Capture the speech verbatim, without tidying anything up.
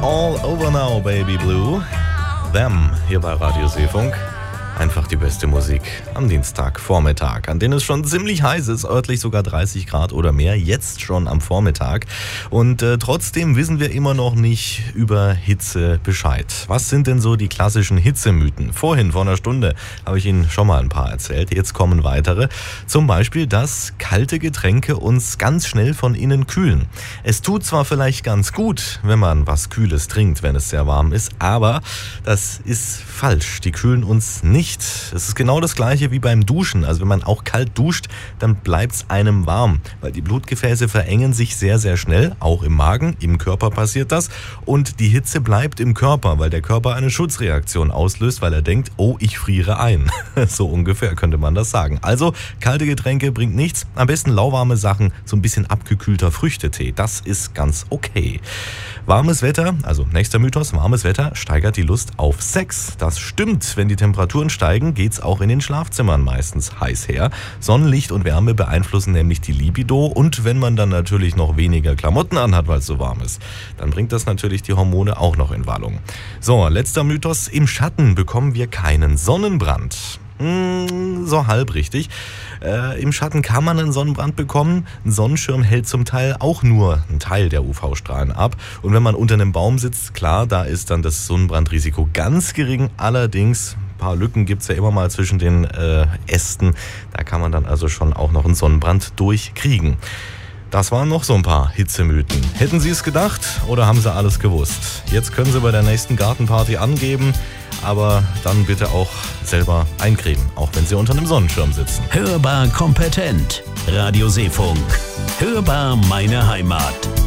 All Over Now, Baby Blue. Them hier bei Radio Seefunk. Einfach die beste Musik am Dienstagvormittag, an dem es schon ziemlich heiß ist, örtlich sogar dreißig Grad oder mehr, jetzt schon am Vormittag. Und äh, trotzdem wissen wir immer noch nicht über Hitze Bescheid. Was sind denn so die klassischen Hitzemythen? Vorhin, vor einer Stunde, habe ich Ihnen schon mal ein paar erzählt. Jetzt kommen weitere. Zum Beispiel, dass kalte Getränke uns ganz schnell von innen kühlen. Es tut zwar vielleicht ganz gut, wenn man was Kühles trinkt, wenn es sehr warm ist, aber das ist falsch. Die kühlen uns nicht. Es ist genau das Gleiche wie beim Duschen. Also wenn man auch kalt duscht, dann bleibt es einem warm, weil die Blutgefäße verengen sich sehr, sehr schnell, auch im Magen, im Körper passiert das, und die Hitze bleibt im Körper, weil der Körper eine Schutzreaktion auslöst, weil er denkt, oh, ich friere ein. So ungefähr könnte man das sagen. Also kalte Getränke bringt nichts, am besten lauwarme Sachen, so ein bisschen abgekühlter Früchtetee, das ist ganz okay. Warmes Wetter, also nächster Mythos, warmes Wetter steigert die Lust auf Sex. Das stimmt, wenn die Temperaturen steigen, geht's auch in den Schlafzimmern meistens heiß her. Sonnenlicht und Wärme beeinflussen nämlich die Libido, und wenn man dann natürlich noch weniger Klamotten anhat, weil es so warm ist, dann bringt das natürlich die Hormone auch noch in Wallung. So, letzter Mythos, im Schatten bekommen wir keinen Sonnenbrand. So halb richtig. Äh, Im Schatten kann man einen Sonnenbrand bekommen. Ein Sonnenschirm hält zum Teil auch nur einen Teil der U V-Strahlen ab. Und wenn man unter einem Baum sitzt, klar, da ist dann das Sonnenbrandrisiko ganz gering. Allerdings, ein paar Lücken gibt es ja immer mal zwischen den äh, Ästen. Da kann man dann also schon auch noch einen Sonnenbrand durchkriegen. Das waren noch so ein paar Hitzemythen. Hätten Sie es gedacht oder haben Sie alles gewusst? Jetzt können Sie bei der nächsten Gartenparty angeben, aber dann bitte auch selber eincremen, auch wenn Sie unter einem Sonnenschirm sitzen. Hörbar kompetent. Radio Seefunk. Hörbar meine Heimat.